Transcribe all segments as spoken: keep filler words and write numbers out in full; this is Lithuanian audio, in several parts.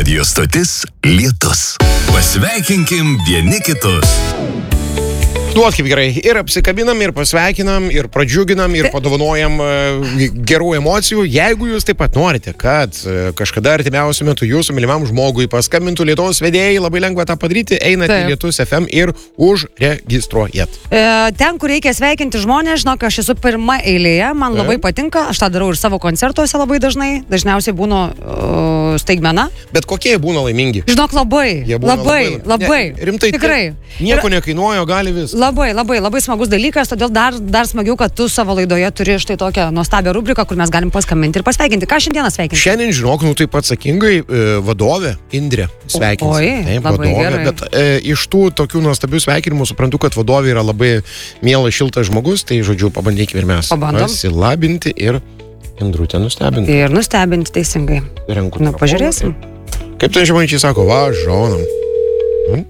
Radio stotis Lietus. Pasveikinkim vieni kitus. Duot kaip gerai. Ir apsikabinam, ir pasveikinam, ir pradžiuginam, ir padovanojam gerų emocijų. Jeigu jūs taip pat norite, kad kažkada artimiausiu metu jūsų mylimam žmogui paskambintų Lietuvos vedėjai, labai lengva tą padaryti, einate į Lietus F M ir užregistruojat. E, ten, kur reikia sveikinti žmonės, žinok, aš esu pirma eilėje, man labai patinka, aš tą darau ir savo koncertuose labai dažnai, dažniausiai būnu uh, staigmena. Bet kokie būna laimingi? Žinok, labai, labai, labai, labai. Ne, rimtai, tikrai. Nieko nekainuoja, gali vis. Labai, labai, labai smagus dalykas, todėl dar, dar smagiau, kad tu savo laidoje turi štai tokią nuostabią rubriką, kur mes galim paskambinti ir pasveikinti. Ką šiandieną sveikinti? Šiandien, žinok, nu taip atsakingai e, vadovė Indrė sveikins. Oi, Taip, labai vadovė, gerai. Bet e, iš tų tokių nuostabių sveikinimų suprantu, kad vadovė yra labai mielas, šiltas žmogus, tai žodžiu, pabandykime ir mes Pabandom. pasilabinti ir Indrutę nustebinti. Ir nustebinti teisingai. Renku Na, telefoną. pažiūrėsim. Kaip ten žemaičiai sako, va, žonam. Hmm?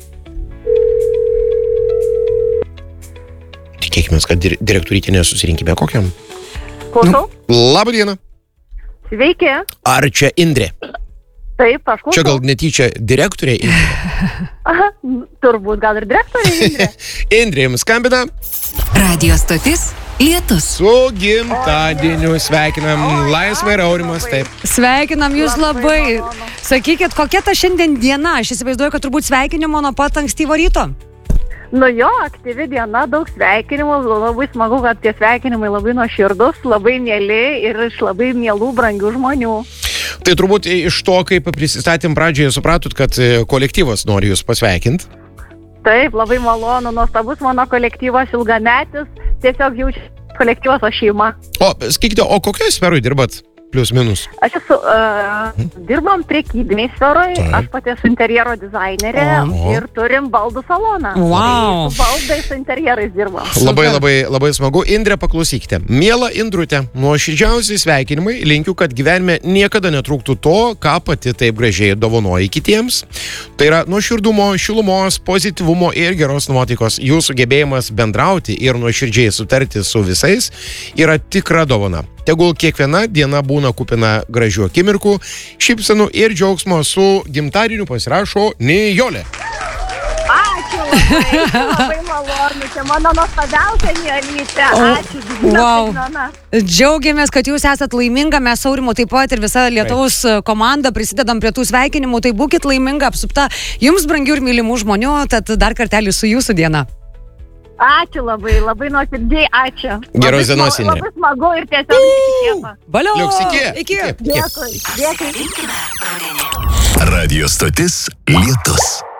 Tikėkime, kad dir direktorytė nesusirinkime kokiam. Klausau. Labą dieną. Sveiki. Ar čia Indrė? Taip, aš klausau. Čia gal netyčia direktorė Indrė? Aha, turbūt gal ir direktorė Indrė. Indrė jums skambina. Radio stotis Lietus. Su gimtadieniu sveikinam. Laisvai ir Aurimas, taip. Sveikinam jūs labai. malonu. Sakykit, kokia ta šiandien diena? Aš įsivaizduoju, kad turbūt sveikinimo nuo pat ankstyvo ryto. Nu jo, aktyvi diena, daug sveikinimų, labai smagu, kad tie sveikinimai labai nuoširdus, labai mieli ir iš labai mielų, brangių žmonių. Tai turbūt iš to, kaip prisistatėm pradžioje, supratot, kad kolektyvas nori jūs pasveikinti. Taip, labai malonu, nuostabus mano kolektyvas, ilgametis, tiesiog jaučiu kolektyvas o šeima. O, sakykite, o kokioje sferoje dirbat? Plius minus. Aš esu, uh, dirbam prekybiniai sferoje, aš pati esu interjero dizainerė O. ir turim baldų saloną. Wow. Su baldais, su interjerais dirbam. Labai, labai, labai smagu. Indrė, paklausykite. Miela Indrutė, nuoširdžiausiai sveikinimai. Linkiu, kad gyvenime niekada netrūktų to, ką pati taip gražiai dovanoji kitiems. Tai yra nuoširdumo, šilumos, pozityvumo ir geros nuotaikos. Jūsų gebėjimas bendrauti ir nuoširdžiai sutarti su visais yra tikra dovana. Tegul kiekviena diena būna kupina gražių akimirkų, šypsenų ir džiaugsmo. Su gimtadieniu pasirašo Nijolė. Ačiū labai, labai malonu, čia mano nuostabiausia Nijolytė. Ačiū, didžiulė Wow. staigmena. Džiaugiamės, kad jūs esat laiminga, mes Aurimu taip pat ir visa Lietuvos komanda prisidedam prie tų sveikinimų, tai būkit laiminga, apsupta jums brangių ir mylimų žmonių, tad dar kartelį su jūsų diena. Ačiū labai, labai nuoširdžiai, ačiū. Geros Labai dienos, smagu- Indrė. Labai smagu ir tiesiog netikėta. Valio! Liuks, iki. Iki. Iki. Dėkui, dėkui. Radio stotis Lietus.